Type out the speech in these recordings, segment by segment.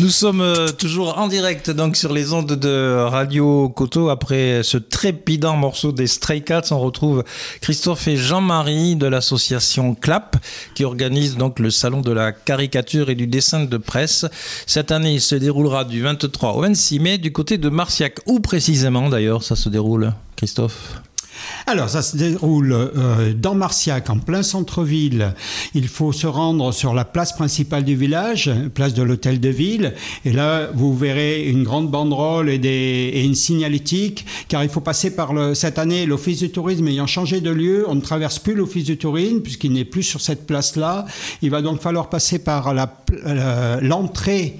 Nous sommes toujours en direct donc sur les ondes de Radio Coteau. Après ce trépidant morceau des Stray Cats, on retrouve Christophe et Jean-Marie de l'association CLAP qui organise donc le salon de la caricature et du dessin de presse. Cette année, il se déroulera du 23 au 26 mai du côté de Marciac. Où précisément d'ailleurs ça se déroule, Christophe ? Alors, ça se déroule dans Marciac, en plein centre-ville. Il faut se rendre sur la place principale du village, place de l'hôtel de ville. Et là, vous verrez une grande banderole et une signalétique, car il faut passer par cette année, l'Office du tourisme ayant changé de lieu. On ne traverse plus l'Office du tourisme, puisqu'il n'est plus sur cette place-là. Il va donc falloir passer par l'entrée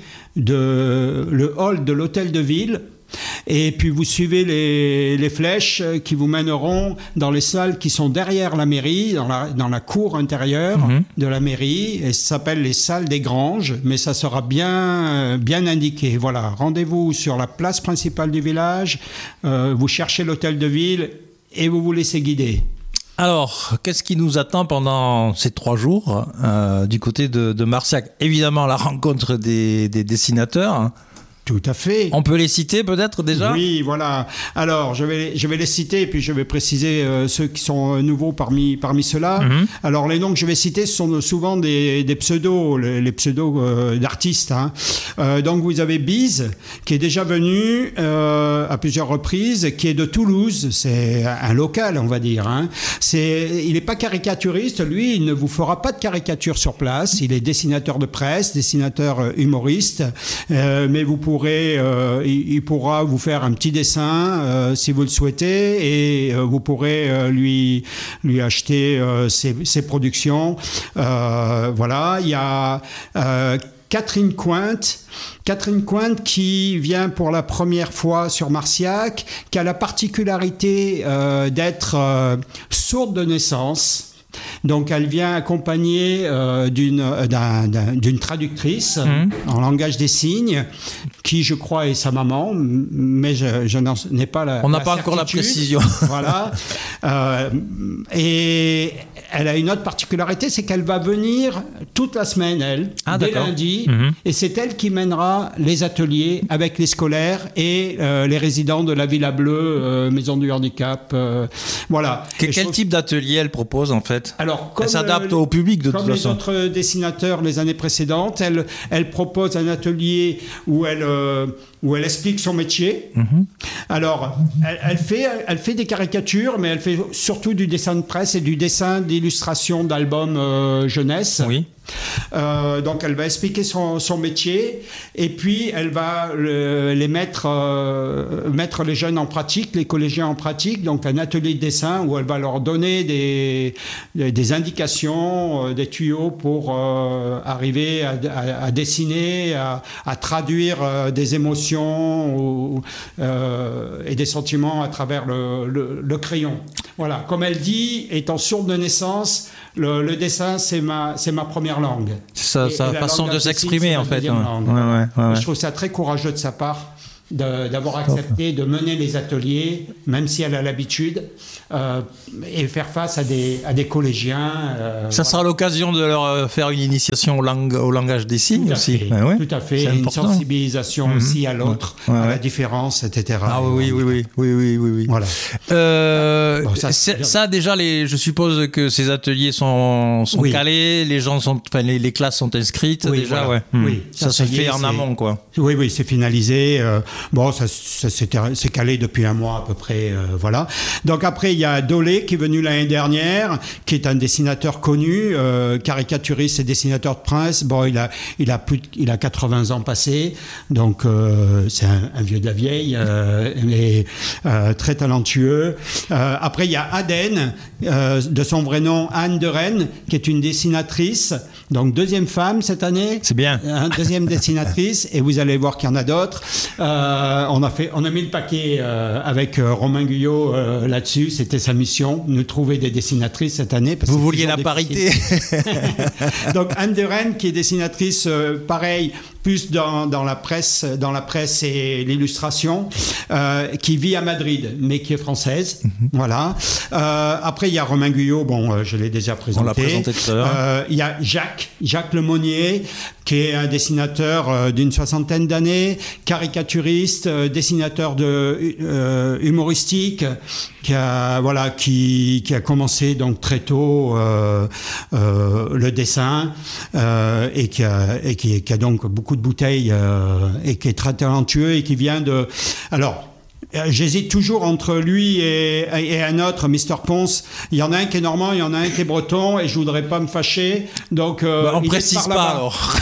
le hall de l'hôtel de ville. Et puis vous suivez les flèches qui vous mèneront dans les salles qui sont derrière la mairie, dans la cour intérieure de la mairie, et ça s'appelle les salles des Granges, mais ça sera bien indiqué. Voilà, rendez-vous sur la place principale du village, vous cherchez l'hôtel de ville et vous vous laissez guider. Alors, qu'est-ce qui nous attend pendant ces 3 jours du côté de Marciac ? Évidemment, la rencontre des dessinateurs. Tout à fait. On peut les citer peut-être déjà ? Oui, voilà. Alors, je vais les citer et puis je vais préciser ceux qui sont nouveaux parmi ceux-là. Alors, les noms que je vais citer sont souvent des pseudos, les pseudos d'artistes. Donc, vous avez Biz, qui est déjà venu à plusieurs reprises, qui est de Toulouse. C'est un local, on va dire. Il n'est pas caricaturiste. Lui, il ne vous fera pas de caricature sur place. Il est dessinateur de presse, dessinateur humoriste. Mais il pourra vous faire un petit dessin si vous le souhaitez et vous pourrez lui acheter ses productions. Voilà, il y a Catherine Cointe qui vient pour la première fois sur Marciac, qui a la particularité d'être sourde de naissance. Donc elle vient accompagnée d'une traductrice en langage des signes, qui je crois est sa maman, mais je n'en ai pas la certitude. On n'a pas encore la précision. Voilà. Et elle a une autre particularité, c'est qu'elle va venir toute la semaine, dès lundi, et c'est elle qui mènera les ateliers avec les scolaires et les résidents de la Villa Bleue, Maison du Handicap. Voilà. Quel type d'atelier elle propose en fait ? Alors, elle s'adapte au public de toute façon. Comme les autres dessinateurs les années précédentes, elle propose un atelier où elle explique son métier. Alors, elle fait des caricatures, mais elle fait surtout du dessin de presse et du dessin d'illustration d'albums jeunesse. Oui. Donc elle va expliquer son métier et puis elle va mettre les jeunes en pratique, les collégiens en pratique, donc un atelier de dessin où elle va leur donner des indications, des tuyaux pour arriver à dessiner, à traduire des émotions et des sentiments à travers le crayon. Voilà, comme elle dit, étant sourde de naissance, le dessin c'est ma première langue. C'est sa façon de s'exprimer en fait. Ouais. Je trouve ça très courageux de sa part d'avoir accepté de mener les ateliers, même si elle a l'habitude, et faire face à des collégiens. Ça sera l'occasion de leur faire une initiation au langage des signes aussi. Tout à fait. Une sensibilisation aussi à l'autre, à la différence, etc. Ah oui. Voilà. Ça déjà, je suppose que ces ateliers sont calés, les classes sont inscrites déjà. Voilà. Oui. Ça se fait en amont, quoi. Oui, c'est finalisé. C'est calé depuis un mois à peu près, voilà. Donc après, il y a Dolé qui est venu l'année dernière, qui est un dessinateur connu, caricaturiste et dessinateur de presse. Bon, il a 80 ans passés, donc c'est un vieux de la vieille, mais très talentueux. Après, il y a Aden, de son vrai nom Anne de Rennes, qui est une dessinatrice, donc deuxième femme cette année. C'est bien. Deuxième dessinatrice, et vous allez voir qu'il y en a d'autres. On a mis le paquet avec Romain Guyot là-dessus. C'était sa mission, nous trouver des dessinatrices cette année. Parce vous vouliez la parité. Donc Anne de Rennes, qui est dessinatrice, pareil, plus dans la presse et l'illustration, qui vit à Madrid, mais qui est française. Voilà. Après, il y a Romain Guyot, je l'ai déjà présenté. On l'a présenté tout à l'heure. Il y a Jacques Lemonnier, qui est un dessinateur d'une 60aine d'années, caricaturiste, dessinateur humoristique, qui a commencé donc très tôt le dessin et qui a donc beaucoup de bouteilles et qui est très talentueux et qui vient de... Alors, j'hésite toujours entre lui et un autre, Mr. Ponce. Il y en a un qui est normand, il y en a un qui est breton, et je voudrais pas me fâcher. Donc, on précise pas alors.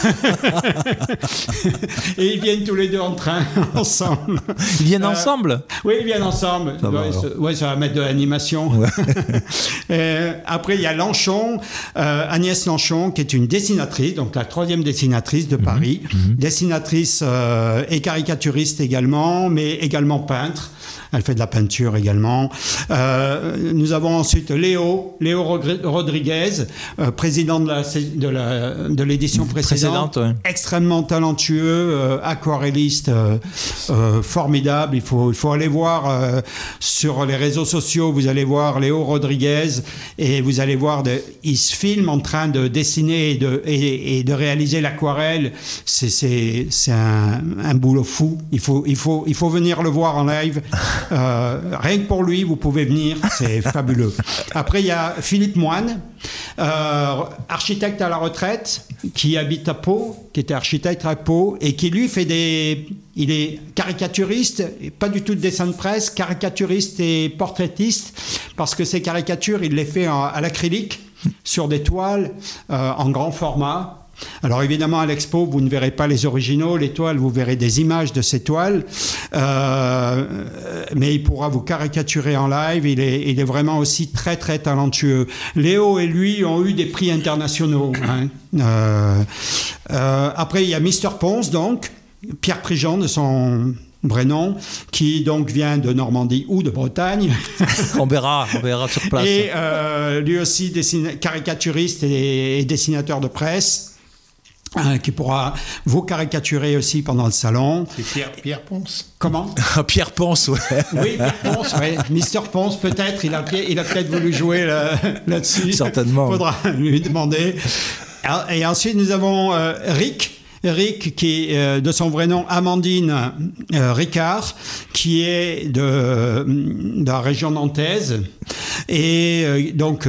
Et ils viennent tous les deux en train, ensemble. Ils viennent ensemble ? Oui, ils viennent ensemble. Ça va mettre de l'animation. Ouais. Après, il y a Lanchon, Agnès Lanchon, qui est une dessinatrice, donc la 3e dessinatrice de Paris. Dessinatrice et caricaturiste également, mais également peintre. Elle fait de la peinture également. Nous avons ensuite Léo Rodriguez, président de l'édition précédente, ouais. Extrêmement talentueux, aquarelliste, formidable. Il faut aller voir sur les réseaux sociaux. Vous allez voir Léo Rodriguez et vous allez voir il se filme en train de dessiner et de réaliser l'aquarelle. C'est un boulot fou. Il faut venir le voir en live. Rien que pour lui, vous pouvez venir, c'est fabuleux. Après, il y a Philippe Moine, architecte à la retraite, qui habite à Pau, qui était architecte à Pau, et qui lui il est caricaturiste, et pas du tout de dessin de presse, caricaturiste et portraitiste, parce que ces caricatures, il les fait à l'acrylique, sur des toiles, en grand format. Alors évidemment à l'expo vous ne verrez pas les originaux, les toiles, vous verrez des images de ces toiles, mais il pourra vous caricaturer en live. Il est vraiment aussi très très talentueux. Léo et lui ont eu des prix internationaux, hein. Après il y a Mr. Ponce, donc Pierre Prigent de son vrai nom, qui donc vient de Normandie ou de Bretagne. On verra sur place. Et lui aussi caricaturiste et dessinateur de presse. Qui pourra vous caricaturer aussi pendant le salon. C'est Pierre Ponce. Comment ? Pierre Ponce, ouais. Oui, Pierre Ponce, ouais. Mister Ponce, peut-être. Il a peut-être voulu jouer là-dessus. Certainement. Il faudra lui demander. Et ensuite, nous avons Rick, qui est de son vrai nom Amandine Ricard, qui est de la région nantaise. Et donc...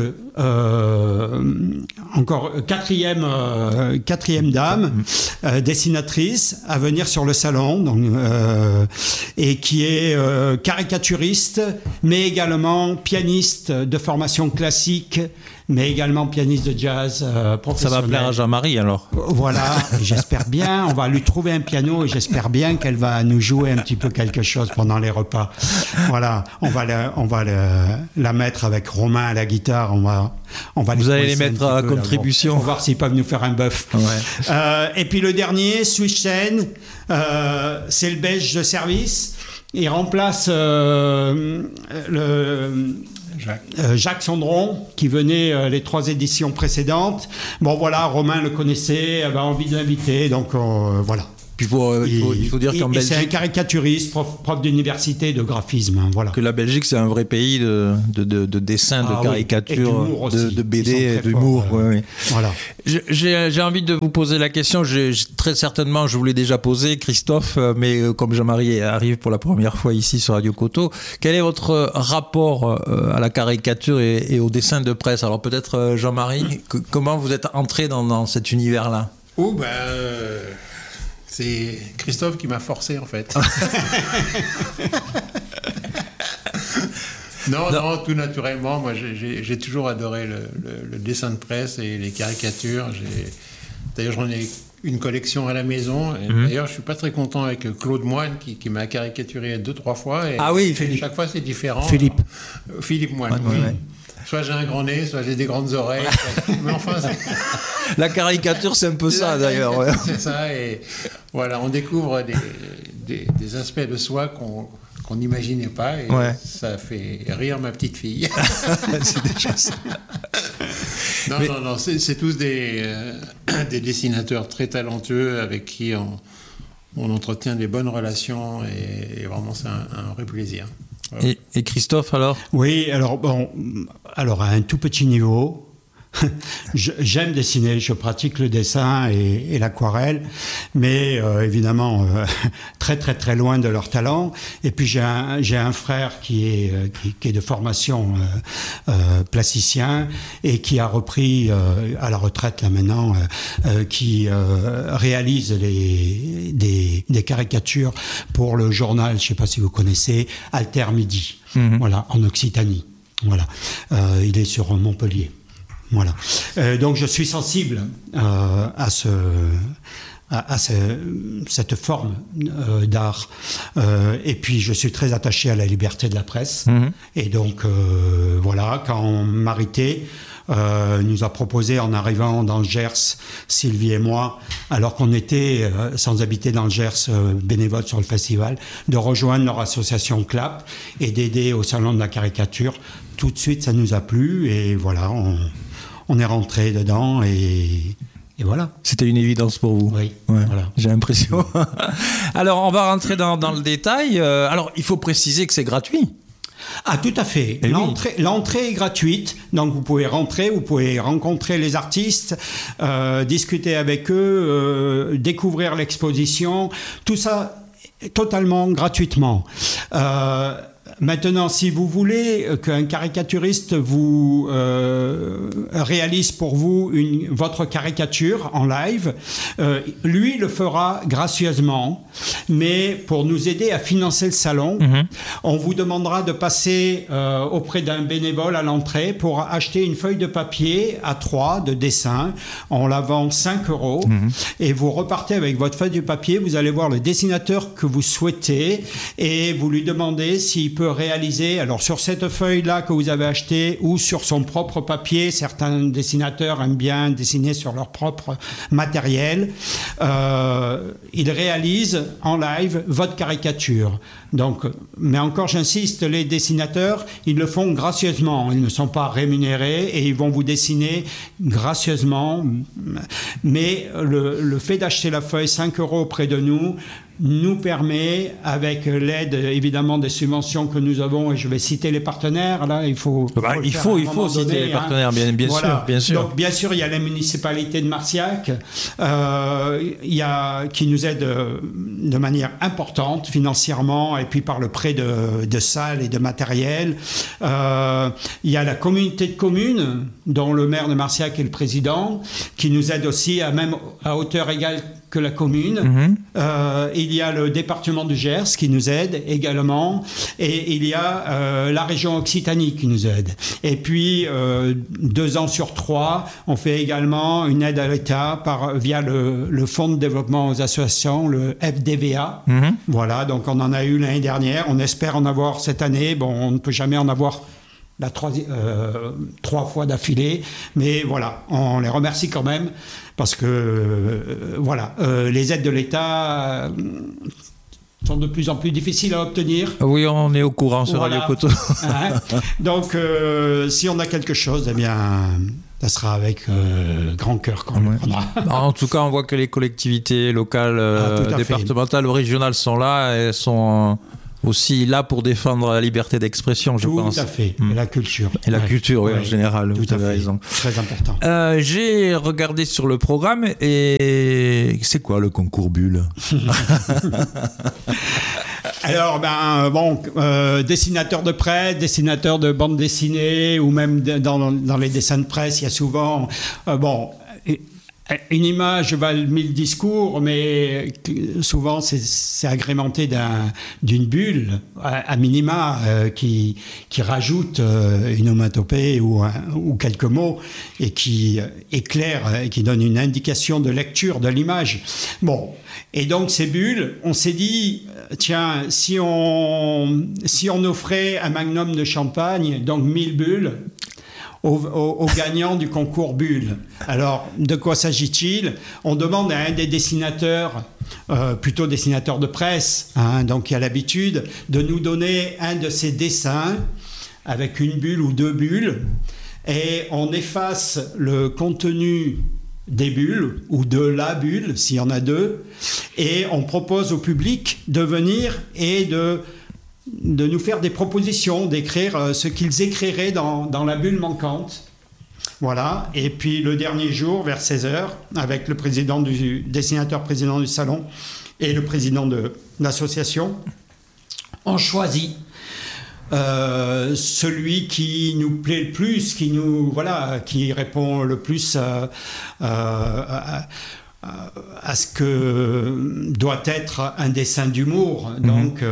encore quatrième dame, dessinatrice à venir sur le salon, donc, et qui est caricaturiste, mais également pianiste de formation classique, mais également pianiste de jazz professionnel. Ça va plaire à Jean-Marie alors. Voilà, j'espère bien. On va lui trouver un piano et j'espère bien qu'elle va nous jouer un petit peu quelque chose pendant les repas. Voilà, on va la mettre avec Romain à la guitare. Vous allez les mettre à contribution. On va voir s'ils peuvent nous faire un bœuf. Ouais. Et puis le dernier, Switchen, c'est le Belge de service. Il remplace Jacques Sandron, qui venait les 3 éditions précédentes. Bon voilà, Romain le connaissait, avait envie de l'inviter, donc voilà. Il faut dire qu'en Belgique... C'est un caricaturiste, prof d'université de graphisme. Hein, voilà. Que la Belgique, c'est un vrai pays de dessin, de caricature, de BD, d'humour. Ouais. Voilà. J'ai envie de vous poser la question, très certainement, je vous l'ai déjà posée, Christophe, mais comme Jean-Marie arrive pour la première fois ici sur Radio Coteau, quel est votre rapport à la caricature et au dessin de presse ? Alors peut-être Jean-Marie, comment vous êtes entré dans cet univers-là ? C'est Christophe qui m'a forcé, en fait. Non, tout naturellement. Moi, j'ai toujours adoré le dessin de presse et les caricatures. D'ailleurs, j'en ai une collection à la maison. Et d'ailleurs, je ne suis pas très content avec Claude Moine, qui m'a caricaturé 2-3 fois. Et chaque fois, c'est différent. Philippe Moine, oui. Ouais. Soit j'ai un grand nez, soit j'ai des grandes oreilles. Mais enfin, la caricature, c'est un peu ça, d'ailleurs. Ouais. C'est ça, et voilà, on découvre des aspects de soi qu'on n'imaginait pas, et ça fait rire ma petite fille. C'est déjà ça. Non, c'est tous des dessinateurs très talentueux avec qui on entretient des bonnes relations et vraiment c'est un vrai plaisir. Voilà. Et Christophe alors ? Oui, alors à un tout petit niveau. J'aime dessiner, je pratique le dessin et l'aquarelle, mais évidemment très très très loin de leur talent. Et puis j'ai un frère qui est de formation plasticien et qui a repris à la retraite là maintenant, qui réalise des caricatures pour le journal, je ne sais pas si vous connaissez, Alter Midi, voilà, en Occitanie. Voilà, il est sur Montpellier. Voilà. Donc je suis sensible à cette forme d'art. Et puis je suis très attaché à la liberté de la presse. Et donc voilà, quand Marité nous a proposé en arrivant dans le Gers, Sylvie et moi, alors qu'on était sans habiter dans le Gers, bénévoles sur le festival, de rejoindre leur association CLAP et d'aider au Salon de la caricature. Tout de suite, ça nous a plu et voilà, on est rentré dedans et voilà. C'était une évidence pour vous. Oui, ouais, voilà. J'ai l'impression. Alors, on va rentrer dans le détail. Alors, il faut préciser que c'est gratuit. Ah, tout à fait. L'entrée est gratuite, donc vous pouvez rentrer, vous pouvez rencontrer les artistes, discuter avec eux, découvrir l'exposition, tout ça totalement gratuitement. Maintenant, si vous voulez qu'un caricaturiste vous réalise pour vous votre caricature en live, lui le fera gracieusement, mais pour nous aider à financer le salon, on vous demandera de passer auprès d'un bénévole à l'entrée pour acheter une feuille de papier A3 de dessin. On la vend 5 € et vous repartez avec votre feuille de papier, vous allez voir le dessinateur que vous souhaitez et vous lui demandez s'il peut réaliser, alors sur cette feuille-là que vous avez achetée ou sur son propre papier, certains dessinateurs aiment bien dessiner sur leur propre matériel, ils réalisent en live votre caricature. Donc, mais encore j'insiste, les dessinateurs, ils le font gracieusement, ils ne sont pas rémunérés et ils vont vous dessiner gracieusement, mais le fait d'acheter la feuille 5 € auprès de nous permet, avec l'aide évidemment des subventions que nous avons, et je vais citer les partenaires, là il faut citer les partenaires, bien voilà. sûr. Donc bien sûr il y a la municipalité de Marciac qui nous aide de manière importante financièrement et puis par le prêt de salles et de matériel. Il y a la communauté de communes dont le maire de Marciac est le président, qui nous aide aussi à hauteur égale que la commune. Il y a le département du Gers qui nous aide également, et il y a la région Occitanie qui nous aide. Et puis 2 ans sur 3, on fait également une aide à l'État via le Fonds de développement aux associations, le FDVA. Voilà, donc on en a eu l'année dernière, on espère en avoir cette année. Bon, on ne peut jamais en avoir 3 fois d'affilée, mais voilà, on les remercie quand même parce que les aides de l'État sont de plus en plus difficiles à obtenir. Oui, on est au courant sur Radio Coteau. Donc, si on a quelque chose, eh bien, ça sera avec grand cœur qu'on le prendra. En tout cas, on voit que les collectivités locales, départementales ou régionales sont là, elles sont aussi là pour défendre la liberté d'expression, je pense. Tout à fait, et la culture. Et la culture, oui, en général, vous avez raison. Très important. J'ai regardé sur le programme et c'est quoi le concours Bulle? Alors, dessinateur de presse, dessinateur de bande dessinée ou même dans les dessins de presse, il y a souvent... une image valent 1000 discours, mais souvent c'est agrémenté d'une bulle, à minima, qui rajoute une onomatopée ou quelques mots et qui éclaire, et qui donne une indication de lecture de l'image. Bon, et donc ces bulles, on s'est dit, tiens, si on offrait un magnum de champagne, donc 1000 bulles, aux gagnants du concours Bulle. Alors, de quoi s'agit-il? On demande à un des dessinateurs, plutôt dessinateur de presse, donc qui a l'habitude, de nous donner un de ses dessins avec une bulle ou 2 bulles. et on efface le contenu des bulles ou de la bulle, s'il y en a deux, et on propose au public de venir et de nous faire des propositions, d'écrire ce qu'ils écriraient dans la bulle manquante. Voilà, et puis le dernier jour, vers 16h, avec le dessinateur président du salon et le président de l'association, on choisit celui qui nous plaît le plus, qui répond le plus à ce que doit être un dessin d'humour, donc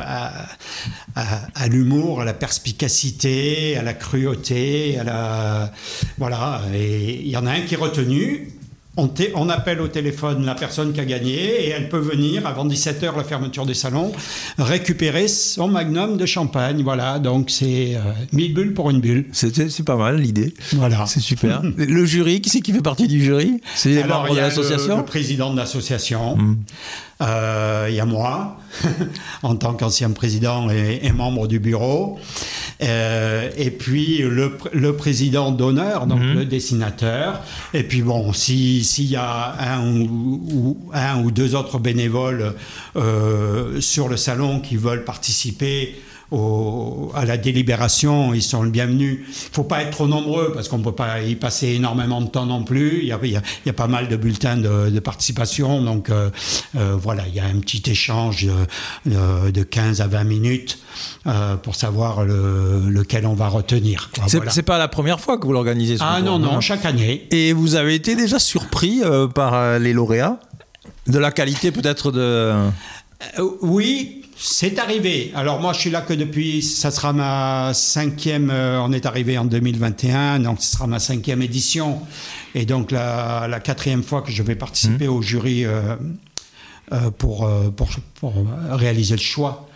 à l'humour, à la perspicacité, à la cruauté, voilà. Et il y en a un qui est retenu. On appelle au téléphone la personne qui a gagné et elle peut venir avant 17h, la fermeture du salon, récupérer son magnum de champagne. Voilà, donc c'est 1000 bulles pour une bulle. C'est pas mal l'idée. Voilà. C'est super. Le jury, qui c'est qui fait partie du jury? C'est les membres de l'association? Le président de l'association. Il y a moi, en tant qu'ancien président et membre du bureau. Et puis le président d'honneur, donc le dessinateur. Et puis bon, s'il y a un ou deux autres bénévoles sur le salon qui veulent participer à la délibération, ils sont le bienvenu. Il ne faut pas être trop nombreux parce qu'on ne peut pas y passer énormément de temps non plus. Il y a pas mal de bulletins de participation. Donc voilà, il y a un petit échange de 15 à 20 minutes pour savoir lequel on va retenir. C'est pas la première fois que vous l'organisez, ce concours, non, chaque année. Et vous avez été déjà surpris par les lauréats? De la qualité peut-être de... Oui, c'est arrivé. Alors moi, je suis là que depuis, ça sera ma 5e, on est arrivé en 2021, donc ce sera ma 5e édition. Et donc la 4e fois que je vais participer au jury pour réaliser le choix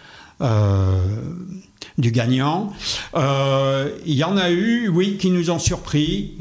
du gagnant. Il y en a eu, oui, qui nous ont surpris.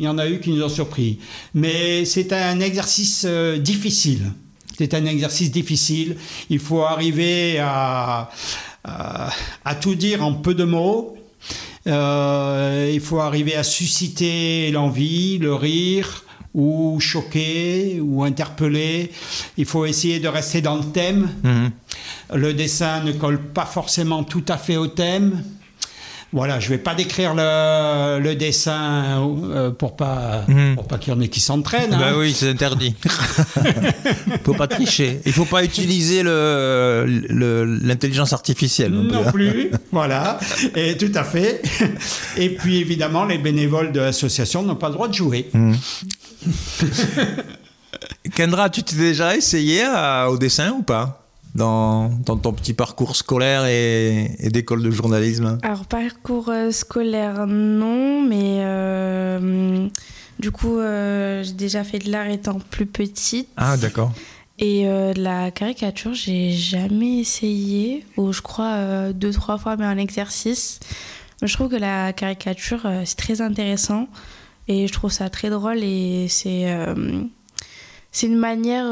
Mais c'est un exercice difficile. C'est un exercice difficile. Il faut arriver à tout dire en peu de mots. Il faut arriver à susciter l'envie, le rire, ou choquer, ou interpeller. Il faut essayer de rester dans le thème. Le dessin ne colle pas forcément tout à fait au thème. Voilà, je ne vais pas décrire le dessin pour pas qu'il y en ait qui s'entraînent. Ben oui, c'est interdit. Il ne faut pas tricher. Il ne faut pas utiliser l'intelligence artificielle. Non plus, voilà, et tout à fait. Et puis évidemment, les bénévoles de l'association n'ont pas le droit de jouer. Kendra, tu t'es déjà essayé au dessin ou pas ? Dans ton petit parcours scolaire et d'école de journalisme? Alors, parcours scolaire, non, mais du coup, j'ai déjà fait de l'art étant plus petite. Ah, d'accord. Et la caricature, j'ai jamais essayé, ou je crois 2-3 fois, mais en exercice. Mais je trouve que la caricature, c'est très intéressant et je trouve ça très drôle et c'est une manière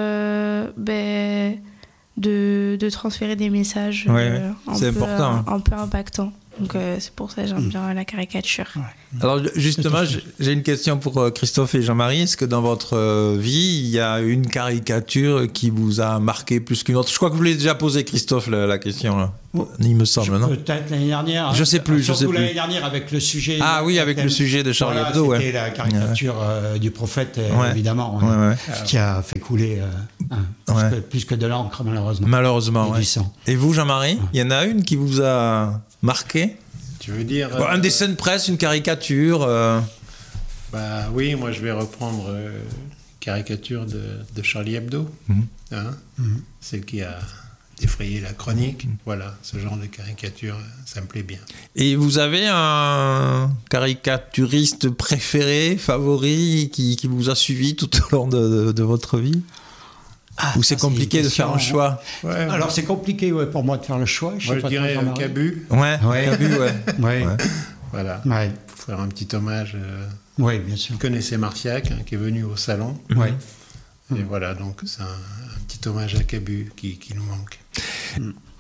de transférer des messages un peu impactants. Donc c'est pour ça que j'aime bien la caricature. Alors justement, j'ai une question pour Christophe et Jean-Marie. Est-ce que dans votre vie, il y a une caricature qui vous a marqué plus qu'une autre? Je crois que vous l'avez déjà posé, Christophe, la question. Là. Il me semble, non? Peut-être l'année dernière. Je sais plus. Surtout l'année dernière avec le sujet. Ah oui, avec le sujet de Charlie Hebdo. C'était la caricature du prophète, évidemment, qui a fait couler plus que de l'encre, malheureusement. Malheureusement, oui. Et vous, Jean-Marie, il y en a une qui vous a marqué? Tu veux dire un dessin de presse, une caricature Bah oui, moi je vais reprendre caricature de Charlie Hebdo, celle qui a défrayé la chronique. Voilà, ce genre de caricature, ça me plaît bien. Et vous avez un caricaturiste préféré, favori, qui vous a suivi tout au long de votre vie? Ou c'est compliqué de faire un choix? Alors c'est compliqué pour moi de faire le choix. Je dirais Cabu. Cabu, Voilà, pour faire un petit hommage. Oui, bien sûr. Vous connaissez Marciac, qui est venu au salon. Et voilà, donc c'est un petit hommage à Cabu qui nous manque.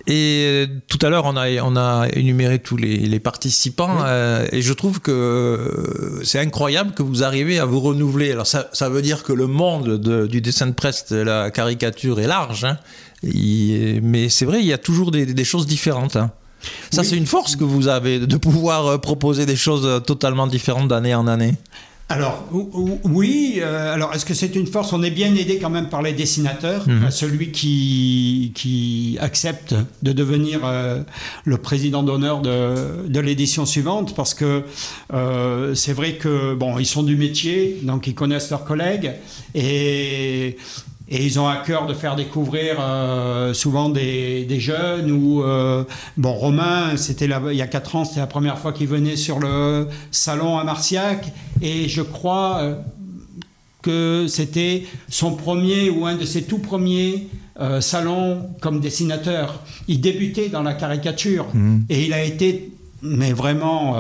Et tout à l'heure, on a énuméré tous les participants, et je trouve que c'est incroyable que vous arrivez à vous renouveler. Alors ça veut dire que le monde du dessin de presse, de la caricature est large, hein, mais c'est vrai, il y a toujours des choses différentes. Hein. Ça, c'est une force que vous avez, de pouvoir proposer des choses totalement différentes d'année en année. Alors, oui. Alors, est-ce que c'est une force ? On est bien aidé quand même par les dessinateurs. Celui qui accepte de devenir le président d'honneur de l'édition suivante, parce que c'est vrai que, bon, ils sont du métier, donc ils connaissent leurs collègues, et ils ont à cœur de faire découvrir souvent des jeunes ou bon, Romain, il y a 4 ans, c'était la première fois qu'il venait sur le salon à Marciac, et je crois que c'était son premier ou un de ses tout premiers salons comme dessinateur. Il débutait dans la caricature et il a été, mais vraiment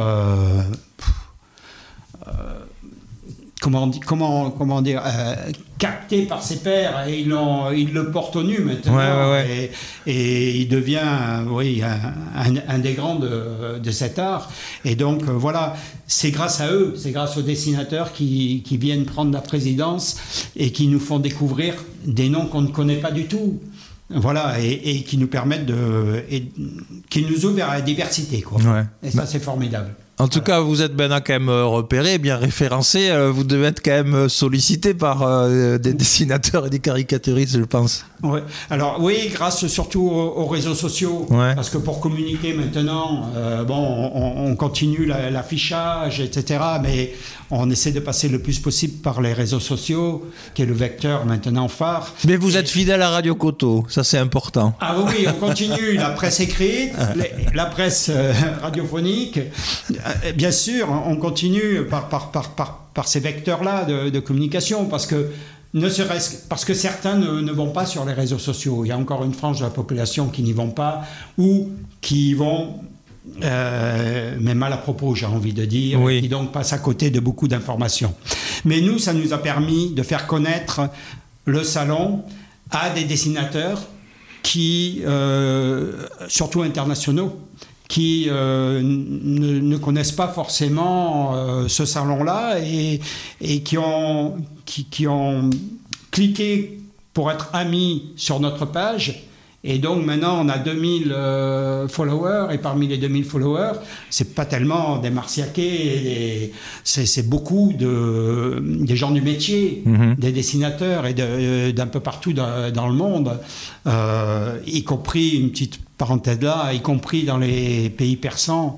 comment dire, capté par ses pairs, et il le porte au nu maintenant, et il devient un des grands de cet art. Et donc voilà, c'est grâce à eux, c'est grâce aux dessinateurs qui viennent prendre la présidence et qui nous font découvrir des noms qu'on ne connaît pas du tout. Voilà, et qui nous permettent qui nous ouvrent à la diversité, quoi. Ouais. Et ça, c'est formidable. En tout cas, vous êtes maintenant quand même repéré, bien référencé. Vous devez être quand même sollicité par des dessinateurs et des caricaturistes, je pense. Ouais. Alors oui, grâce surtout aux réseaux sociaux, parce que pour communiquer maintenant, on continue l'affichage, etc. Mais on essaie de passer le plus possible par les réseaux sociaux, qui est le vecteur maintenant phare. Mais vous êtes fidèle à Radio Coteau, ça c'est important. Ah oui, on continue la presse écrite, la presse radiophonique. Bien sûr, on continue par ces vecteurs-là de communication, parce que certains ne vont pas sur les réseaux sociaux. Il y a encore une frange de la population qui n'y vont pas, ou qui y vont, mais mal à propos, j'ai envie de dire, qui donc passent à côté de beaucoup d'informations. Mais nous, ça nous a permis de faire connaître le salon à des dessinateurs qui, surtout internationaux, qui ne connaissent pas forcément ce salon-là, et qui ont cliqué pour être amis sur notre page. Et donc maintenant, on a 2000 followers, et parmi les 2000 followers, c'est pas tellement des Marciaquais, c'est beaucoup des gens du métier, des dessinateurs, et d'un peu partout dans le monde, y compris, une petite parenthèse là, y compris dans les pays persans,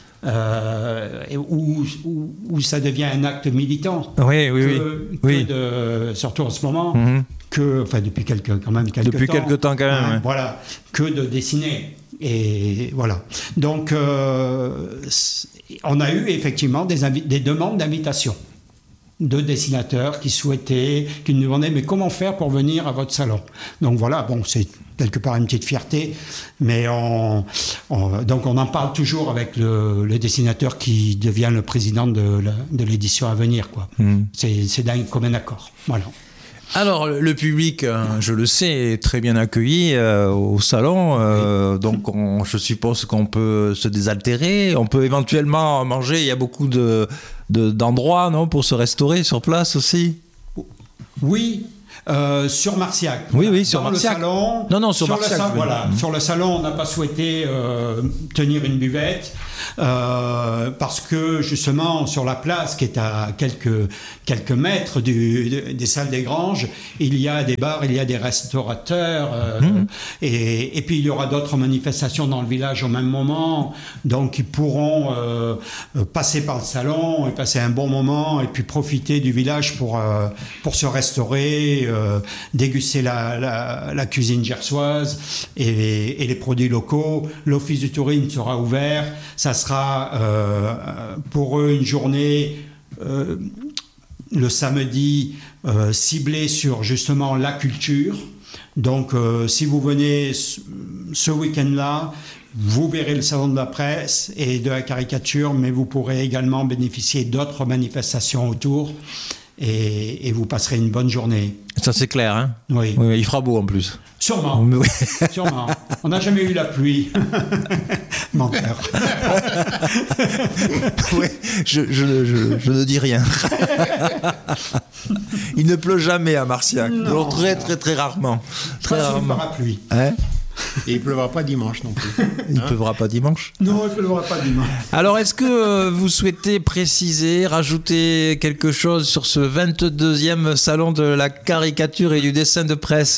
où ça devient un acte militant. Surtout en ce moment, depuis quelques temps quand même. Voilà, que de dessiner. Et voilà. Donc, on a eu effectivement des demandes d'invitation de dessinateurs qui nous demandaient, mais comment faire pour venir à votre salon ? Donc voilà, bon, c'est quelque part une petite fierté, mais donc on en parle toujours avec le dessinateur qui devient le président de l'édition à venir, quoi. C'est d'un commun accord. Voilà. Alors, le public, je le sais, est très bien accueilli au salon. Donc, je suppose qu'on peut se désaltérer. On peut éventuellement manger. Il y a beaucoup d'endroits, non, pour se restaurer sur place aussi. Oui. Sur Marciac. Oui, sur Marciac. Le salon, sur Marciac. Sur le salon, on n'a pas souhaité tenir une buvette, parce que justement, sur la place, qui est à quelques mètres des salles des Granges, il y a des bars, il y a des restaurateurs, et puis il y aura d'autres manifestations dans le village au même moment, donc ils pourront passer par le salon et passer un bon moment, et puis profiter du village pour se restaurer, déguster la cuisine gersoise et les produits locaux. L'office du tourisme sera ouvert. Ça sera pour eux une journée le samedi ciblée sur justement la culture. Donc si vous venez ce week-end-là, vous verrez le salon de la presse et de la caricature, mais vous pourrez également bénéficier d'autres manifestations autour. et vous passerez une bonne journée. Ça c'est clair, hein? Oui. Oui, il fera beau en plus. Sûrement. Oui. Sûrement. On n'a jamais eu la pluie. Menteur. Oui, je ne dis rien. Il ne pleut jamais à Marciac. Non. Très très très rarement. Très Pas sous le rarement. parapluie. Hein? Et il pleuvra pas dimanche non plus. Il ne pleuvra pas dimanche. Non, il ne pleuvra pas dimanche. Alors, est-ce que vous souhaitez préciser, rajouter quelque chose sur ce 22e salon de la caricature et du dessin de presse?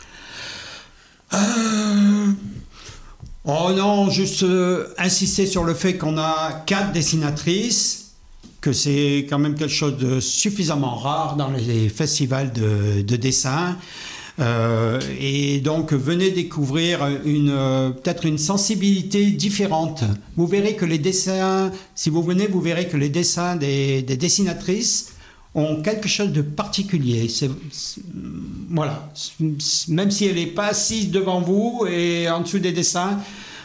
Oh non, juste insister sur le fait qu'on a 4 dessinatrices, que c'est quand même quelque chose de suffisamment rare dans les festivals de dessin. Et donc venez découvrir peut-être une sensibilité différente. Vous verrez que les dessins, si vous venez, vous verrez que les dessins des dessinatrices ont quelque chose de particulier. Voilà, même si elle n'est pas assise devant vous et en dessous des dessins,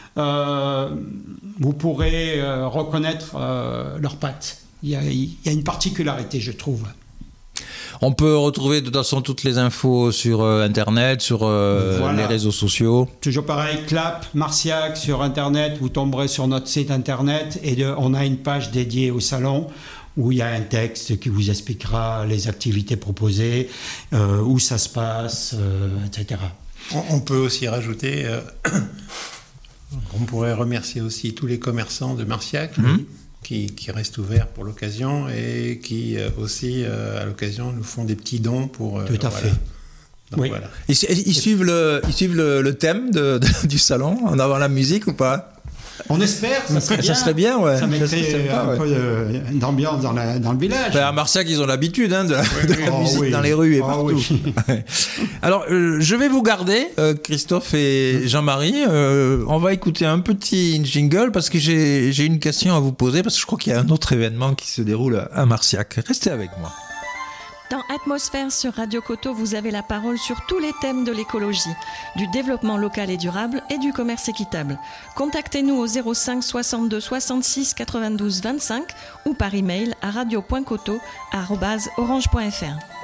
vous pourrez reconnaître leurs pattes. Il y a une particularité, je trouve. On peut retrouver de toute façon toutes les infos sur Internet, sur Voilà. les réseaux sociaux. Toujours pareil, Clap, Marciac sur Internet, vous tomberez sur notre site Internet et on a une page dédiée au salon où il y a un texte qui vous expliquera les activités proposées, où ça se passe, etc. On peut aussi rajouter, on pourrait remercier aussi tous les commerçants de Marciac qui restent ouverts pour l'occasion et qui aussi, à l'occasion, nous font des petits dons pour... Tout à fait. Donc, Oui. voilà. Ils suivent le thème du salon en avant la musique ou pas? On espère, ça serait bien. Ça serait bien, ouais. Ça mettrait serait sympa, un peu d'ambiance dans le village. À Marciac, ils ont l'habitude de la musique oui. dans les rues et Oh, partout. oui. Alors, je vais vous garder, Christophe et Jean-Marie. On va écouter un petit jingle parce que j'ai une question à vous poser parce que je crois qu'il y a un autre événement qui se déroule à Marciac. Restez avec moi. Dans Atmosphère sur Radio Coteau, vous avez la parole sur tous les thèmes de l'écologie, du développement local et durable et du commerce équitable. Contactez-nous au 05 62 66 92 25 ou par email à radio.coteau@orange.fr.